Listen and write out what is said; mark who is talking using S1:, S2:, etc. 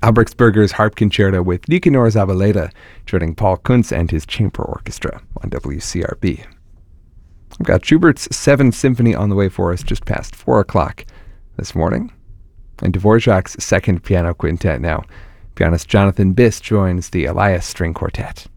S1: Albrechtsberger's Harp Concerto with Nicanor Zavaleta, joining Paul Kuntz and his chamber orchestra on WCRB. We've got Schubert's Seventh Symphony on the way for us just past 4 o'clock this morning. And Dvorak's Second Piano Quintet now. Pianist Jonathan Biss joins the Elias String Quartet.